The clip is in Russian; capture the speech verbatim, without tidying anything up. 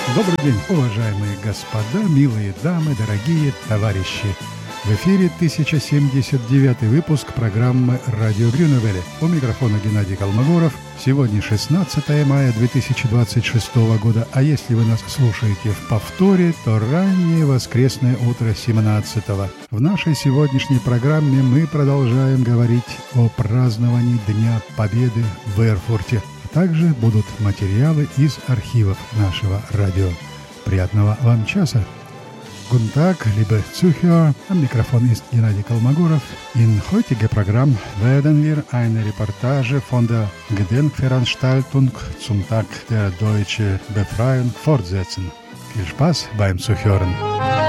Добрый день, уважаемые господа, милые дамы, дорогие товарищи. В эфире тысяча семьдесят девятый выпуск программы «Радио Грюневеле». У микрофона Геннадий Колмогоров. Сегодня шестнадцатое мая две тысячи двадцать шестого года, а если вы нас слушаете в повторе, то раннее воскресное утро семнадцатого. В нашей сегодняшней программе мы продолжаем говорить о праздновании Дня Победы в Эрфурте. Также будут материалы из архивов нашего радио. Приятного вам часа! Guten Tag, liebe Zuhörer, am Mikrofon ist Gennady Kolmogorov. In heutiger Programm werden wir eine Reportage von der Gedenkveranstaltung zum Tag der deutschen Befreiung fortsetzen. Viel Spaß beim Zuhören!